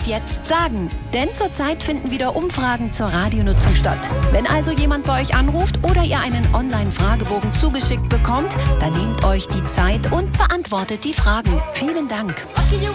es jetzt sagen. Denn zurzeit finden wieder Umfragen zur Radionutzung statt. Wenn also jemand bei euch anruft oder ihr einen Online-Fragebogen zugeschickt bekommt, dann nehmt euch die Zeit und beantwortet die Fragen. Vielen Dank.